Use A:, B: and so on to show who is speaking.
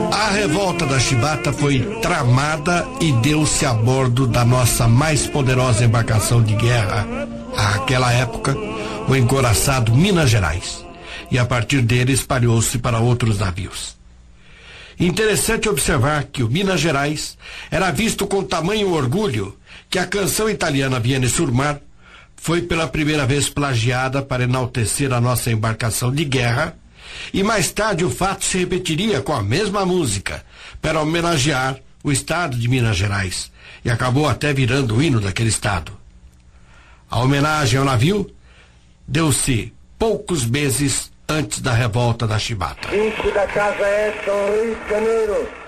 A: A revolta da Chibata foi tramada e deu-se a bordo da nossa mais poderosa embarcação de guerra, àquela época, o encouraçado Minas Gerais, e a partir dele espalhou-se para outros navios. Interessante observar que o Minas Gerais era visto com tamanho orgulho que a canção italiana Viene sul Mar foi pela primeira vez plagiada para enaltecer a nossa embarcação de guerra, e mais tarde o fato se repetiria com a mesma música para homenagear o estado de Minas Gerais, e acabou até virando o hino daquele estado. A homenagem ao navio deu-se poucos meses antes da revolta da Chibata.
B: Disco da Casa Edson, Rio de Janeiro.